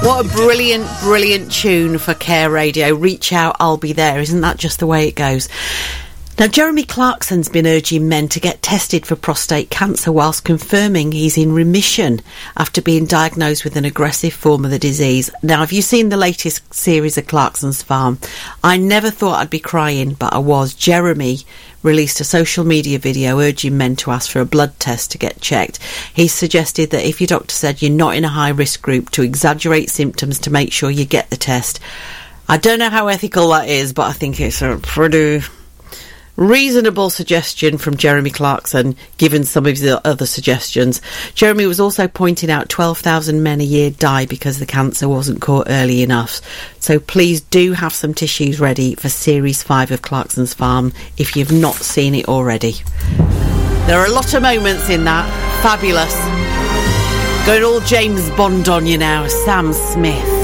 What a brilliant, brilliant tune for Care Radio. Reach out, I'll be there. Isn't that just the way it goes? Now, Jeremy Clarkson's been urging men to get tested for prostate cancer whilst confirming he's in remission after being diagnosed with an aggressive form of the disease. Now, have you seen the latest series of Clarkson's Farm? I never thought I'd be crying, but I was. Jeremy released a social media video urging men to ask for a blood test to get checked. He suggested that if your doctor said you're not in a high-risk group, to exaggerate symptoms to make sure you get the test. I don't know how ethical that is, but I think it's a pretty reasonable suggestion from Jeremy Clarkson, given some of the other suggestions. Jeremy was also pointing out 12,000 men a year die because the cancer wasn't caught early enough. So please do have some tissues ready for Series 5 of Clarkson's Farm if you've not seen it already. There are a lot of moments in that. Fabulous. Going all James Bond on you now, Sam Smith.